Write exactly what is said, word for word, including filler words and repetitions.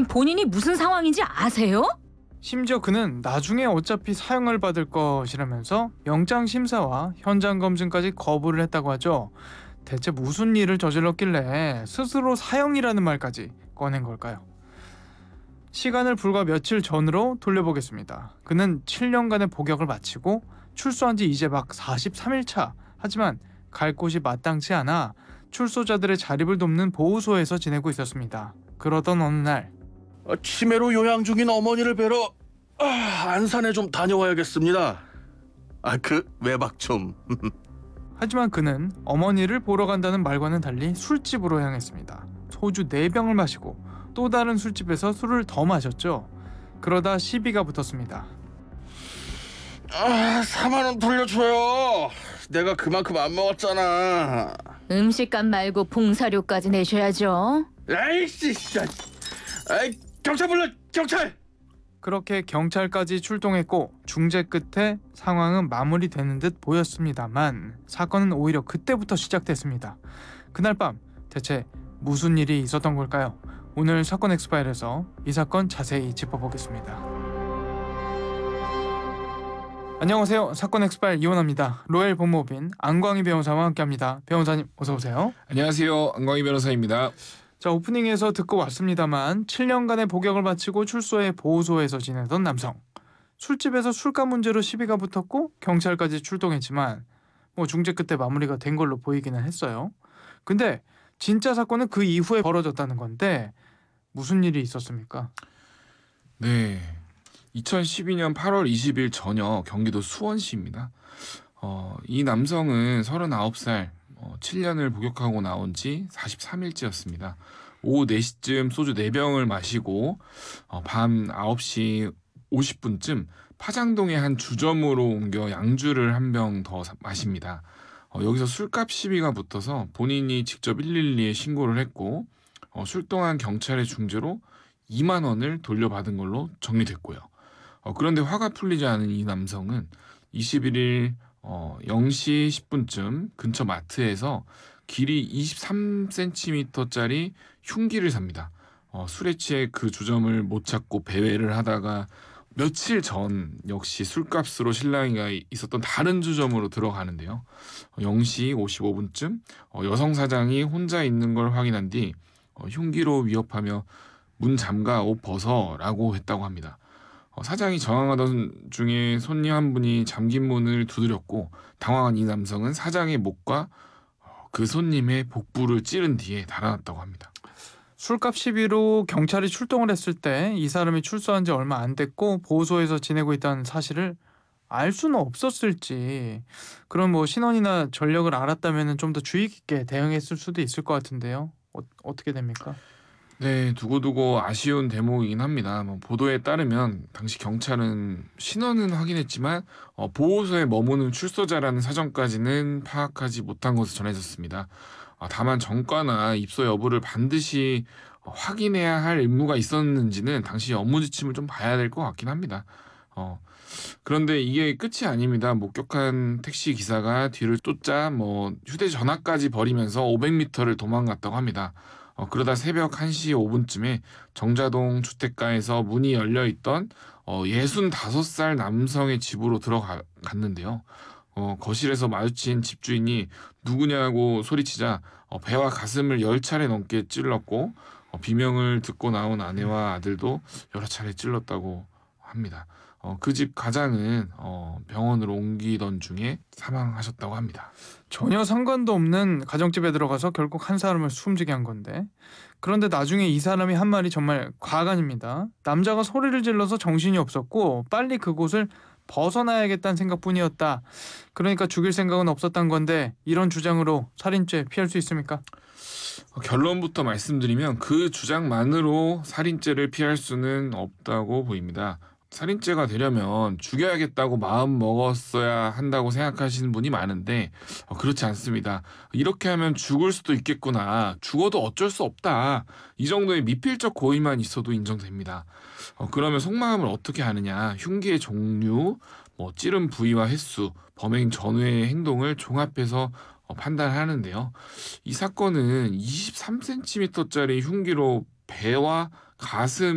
본인이 무슨 상황인지 아세요? 심지어 그는 나중에 어차피 사형을 받을 것이라면서 영장 심사와 현장 검증까지 거부를 했다고 하죠. 대체 무슨 일을 저질렀길래 스스로 사형이라는 말까지 꺼낸 걸까요? 시간을 불과 며칠 전으로 돌려보겠습니다. 그는 칠 년간의 복역을 마치고 출소한 지 이제 막 사십삼 일 차. 하지만 갈 곳이 마땅치 않아 출소자들의 자립을 돕는 보호소에서 지내고 있었습니다. 그러던 어느 날 아, 치매로 요양 중인 어머니를 뵈러 아, 안산에 좀 다녀와야겠습니다. 아, 그 외박 좀. 하지만 그는 어머니를 보러 간다는 말과는 달리 술집으로 향했습니다. 소주 네 병을 마시고 또 다른 술집에서 술을 더 마셨죠. 그러다 시비가 붙었습니다. 아, 사만 원 돌려줘요. 내가 그만큼 안 먹었잖아. 음식값 말고 봉사료까지 내셔야죠. 에이씨, 진짜. 에이, 경찰 불러, 경찰. 그렇게 경찰까지 출동했고 중재 끝에 상황은 마무리되는 듯 보였습니다만 사건은 오히려 그때부터 시작됐습니다. 그날 밤 대체 무슨 일이 있었던 걸까요? 오늘 사건 엑스파일에서 이 사건 자세히 짚어보겠습니다. 안녕하세요. 사건 엑스파일 이원합니다. 로엘 법무법인 안광희 변호사와 함께합니다. 변호사님 어서 오세요. 안녕하세요. 안광희 변호사입니다. 자, 오프닝에서 듣고 왔습니다만 칠 년간의 복역을 마치고 출소해 보호소에서 지내던 남성. 술집에서 술값 문제로 시비가 붙었고 경찰까지 출동했지만 뭐 중재 끝에 마무리가 된 걸로 보이기는 했어요. 근데 진짜 사건은 그 이후에 벌어졌다는 건데 무슨 일이 있었습니까? 네, 이천십이 년 팔월 이십일 저녁 경기도 수원시입니다. 어, 이 남성은 서른아홉 살, 어, 칠 년을 복역하고 나온 지 사십삼 일째였습니다. 오후 네 시쯤 소주 네 병을 마시고 어, 밤 아홉 시 오십 분쯤 파장동의 한 주점으로 옮겨 양주를 한 병 더 마십니다. 어, 여기서 술값 시비가 붙어서 본인이 직접 일일이에 신고를 했고 어, 출동한 경찰의 중재로 이만 원을 돌려받은 걸로 정리됐고요. 어, 그런데 화가 풀리지 않은 이 남성은 이십일 일 어, 영 시 십 분쯤 근처 마트에서 길이 이십삼 센티미터짜리 흉기를 삽니다. 어, 술에 취해 그 주점을 못 찾고 배회를 하다가 며칠 전 역시 술값으로 실랑이가 있었던 다른 주점으로 들어가는데요. 어, 영 시 오십오 분쯤 어, 여성 사장이 혼자 있는 걸 확인한 뒤 어, 흉기로 위협하며 문 잠가 옷 벗어라고 했다고 합니다. 어, 사장이 저항하던 중에 손님 한 분이 잠긴 문을 두드렸고 당황한 이 남성은 사장의 목과 어, 그 손님의 복부를 찌른 뒤에 달아났다고 합니다. 술값 시비로 경찰이 출동을 했을 때 이 사람이 출소한 지 얼마 안 됐고 보호소에서 지내고 있다는 사실을 알 수는 없었을지 그런 뭐 신원이나 전력을 알았다면 좀 더 주의 깊게 대응했을 수도 있을 것 같은데요. 어, 어떻게 됩니까? 네, 두고두고 아쉬운 대목이긴 합니다. 뭐 보도에 따르면 당시 경찰은 신원은 확인했지만 어, 보호소에 머무는 출소자라는 사정까지는 파악하지 못한 것으로 전해졌습니다. 아, 다만 전과나 입소 여부를 반드시 어, 확인해야 할 의무가 있었는지는 당시 업무 지침을 좀 봐야 될 것 같긴 합니다. 어, 그런데 이게 끝이 아닙니다. 목격한 택시 기사가 뒤를 쫓자 뭐 휴대전화까지 버리면서 오백 미터를 도망갔다고 합니다. 어, 그러다 새벽 한 시 오 분쯤에 정자동 주택가에서 문이 열려있던 어, 예순다섯 살 남성의 집으로 들어갔는데요. 어, 거실에서 마주친 집주인이 누구냐고 소리치자 어, 배와 가슴을 열 차례 넘게 찔렀고 어, 비명을 듣고 나온 아내와 아들도 여러 차례 찔렀다고 합니다. 어, 그 집 가장은 어, 병원으로 옮기던 중에 사망하셨다고 합니다. 전혀 상관도 없는 가정집에 들어가서 결국 한 사람을 숨지게 한 건데 그런데 나중에 이 사람이 한 말이 정말 과간입니다. 남자가 소리를 질러서 정신이 없었고 빨리 그곳을 벗어나야겠다는 생각뿐이었다. 그러니까 죽일 생각은 없었던 건데 이런 주장으로 살인죄 피할 수 있습니까? 어, 결론부터 말씀드리면 그 주장만으로 살인죄를 피할 수는 없다고 보입니다. 살인죄가 되려면 죽여야겠다고 마음 먹었어야 한다고 생각하시는 분이 많은데 어, 그렇지 않습니다. 이렇게 하면 죽을 수도 있겠구나. 죽어도 어쩔 수 없다. 이 정도의 미필적 고의만 있어도 인정됩니다. 어, 그러면 속마음을 어떻게 하느냐. 흉기의 종류, 뭐 찌른 부위와 횟수, 범행 전후의 행동을 종합해서 어, 판단하는데요. 이 사건은 이십삼 센티미터짜리 흉기로 배와 가슴